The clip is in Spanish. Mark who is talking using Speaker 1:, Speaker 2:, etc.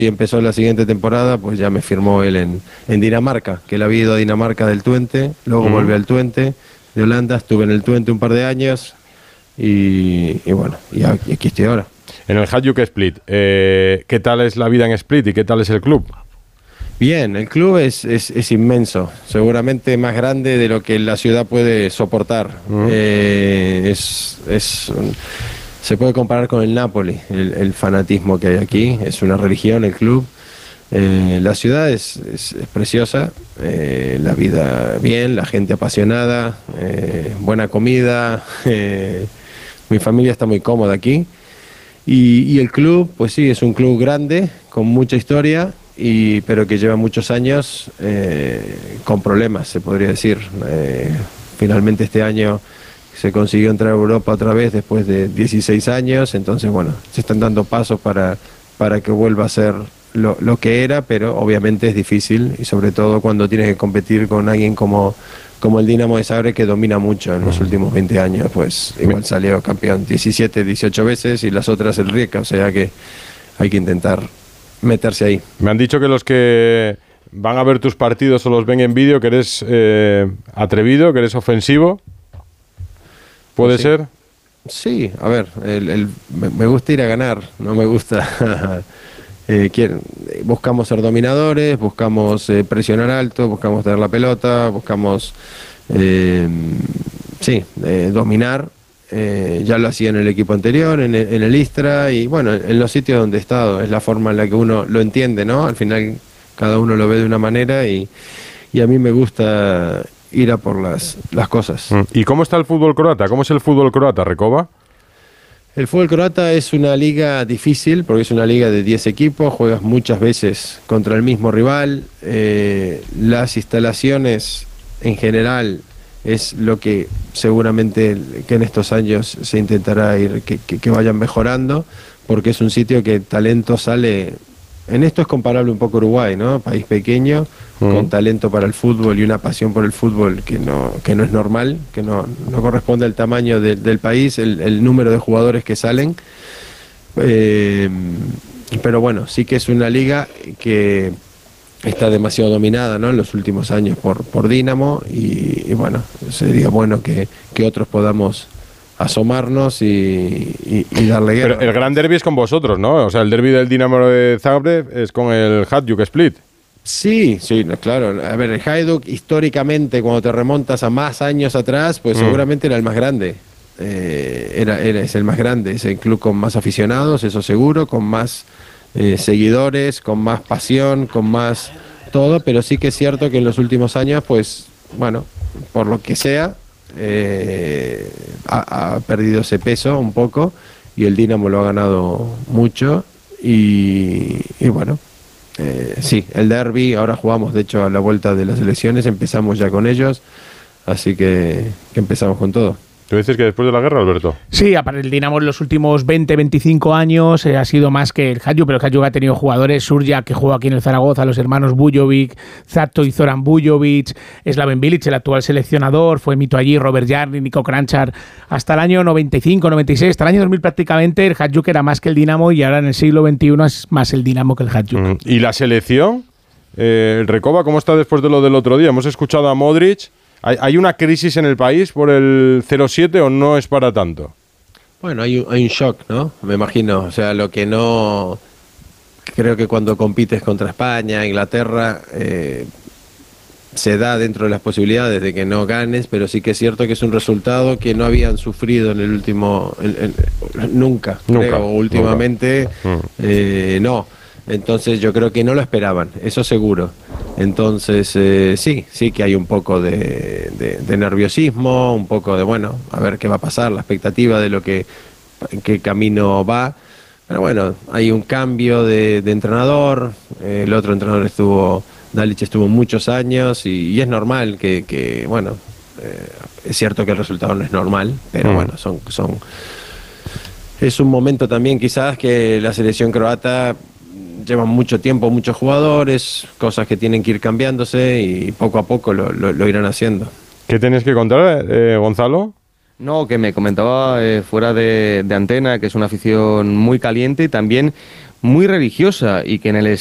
Speaker 1: y empezó la siguiente temporada, pues ya me firmó él en Dinamarca, que él había ido a Dinamarca del Twente, luego volvió al Twente de Holanda, estuve en el Twente un par de años y bueno, y aquí estoy ahora.
Speaker 2: En el Hajduk Split, ¿qué tal es la vida en Split y qué tal es el club?
Speaker 1: Bien, el club es inmenso, seguramente más grande de lo que la ciudad puede soportar. Se puede comparar con el Napoli, el fanatismo que hay aquí, es una religión el club. La ciudad es preciosa, la vida bien, la gente apasionada, buena comida, mi familia está muy cómoda aquí. Y el club, pues sí, es un club grande, con mucha historia, pero que lleva muchos años con problemas, se podría decir. Finalmente este año se consiguió entrar a Europa otra vez después de 16 años, entonces bueno, se están dando pasos para que vuelva a ser lo que era, pero obviamente es difícil, y sobre todo cuando tienes que competir con alguien como el Dinamo de Zagreb, que domina mucho en los últimos 20 años, pues igual salió campeón 17, 18 veces y las otras el Rijeka, o sea que hay que intentar meterse ahí.
Speaker 2: Me han dicho que los que van a ver tus partidos o los ven en vídeo, que eres atrevido, que eres ofensivo. ¿Puede ser?
Speaker 1: Sí, a ver, me gusta ir a ganar, no me gusta... buscamos ser dominadores, buscamos presionar alto, buscamos tener la pelota, buscamos dominar. Ya lo hacía en el equipo anterior, en el Istra, y bueno, en los sitios donde he estado, es la forma en la que uno lo entiende, ¿no? Al final cada uno lo ve de una manera y a mí me gusta ir a por las cosas.
Speaker 2: ¿Y cómo está el fútbol croata? ¿Cómo es el fútbol croata, Recoba?
Speaker 1: El fútbol croata es una liga difícil porque es una liga de 10 equipos, juegas muchas veces contra el mismo rival, las instalaciones en general es lo que seguramente que en estos años se intentará ir, que vayan mejorando, porque es un sitio que talento sale, en esto es comparable un poco a Uruguay, ¿no? País pequeño, con talento para el fútbol y una pasión por el fútbol que no es normal, que no corresponde al tamaño del país, el número de jugadores que salen. Pero bueno, sí que es una liga que está demasiado dominada, ¿no? En los últimos años por Dinamo y bueno, sería bueno que otros podamos asomarnos y darle guerra.
Speaker 2: Pero el gran derbi es con vosotros, ¿no? O sea, el derbi del Dinamo de Zagreb es con el Hajduk Split.
Speaker 1: Sí, claro. A ver, el Hajduk históricamente, cuando te remontas a más años atrás, pues seguramente era el más grande. Es el más grande, es el club con más aficionados, eso seguro, con más seguidores, con más pasión, con más todo, pero sí que es cierto que en los últimos años, pues, bueno, por lo que sea, ha perdido ese peso un poco y el Dinamo lo ha ganado mucho y bueno, sí, el derbi, ahora jugamos de hecho a la vuelta de las elecciones, empezamos ya con ellos, así que empezamos con todo.
Speaker 2: ¿Tú dices que después de la guerra, Alberto?
Speaker 3: Sí, el Dinamo en los últimos 20, 25 años ha sido más que el Hajduk, pero el Hajduk ha tenido jugadores, Surja, que juega aquí en el Zaragoza, los hermanos Bujovic, Zato y Zoran Bujovic, Slaven Bilic, el actual seleccionador, fue mito allí, Robert Jarni, Niko Kranjčar, hasta el año 95, 96, hasta el año 2000 prácticamente el Hajduk era más que el Dinamo y ahora en el siglo XXI es más el Dinamo que el Hajduk.
Speaker 2: ¿Y la selección? Recoba, ¿cómo está después de lo del otro día? Hemos escuchado a Modric. ¿Hay una crisis en el país por el 0-7 o no es para tanto?
Speaker 1: Bueno, hay un shock, ¿no? Me imagino. O sea, lo que no... Creo que cuando compites contra España, Inglaterra, se da dentro de las posibilidades de que no ganes, pero sí que es cierto que es un resultado que no habían sufrido en el último... nunca, creo, últimamente, no. Entonces yo creo que no lo esperaban, eso seguro. Entonces sí que hay un poco de nerviosismo, un poco de, bueno, a ver qué va a pasar, la expectativa de en qué camino va. Pero bueno, hay un cambio de entrenador, el otro entrenador Dalic estuvo muchos años y es normal que bueno, es cierto que el resultado no es normal, pero bueno, es un momento también quizás que la selección croata llevan mucho tiempo, muchos jugadores, cosas que tienen que ir cambiándose y poco a poco lo irán haciendo.
Speaker 2: ¿Qué tienes que contar, Gonzalo?
Speaker 4: No, que me comentaba fuera de antena que es una afición muy caliente y también muy religiosa y que en el